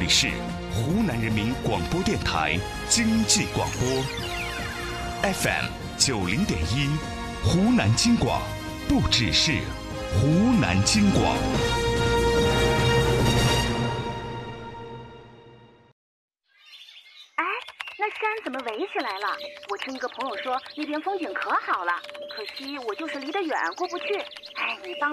是湖南人民广播电台经济广播 FM90.1，湖南经广，不只是湖南经广。 哎，那山怎么围起来了？我听一个朋友说那边风景可好了，可惜我就是离得远过不去。哎，你帮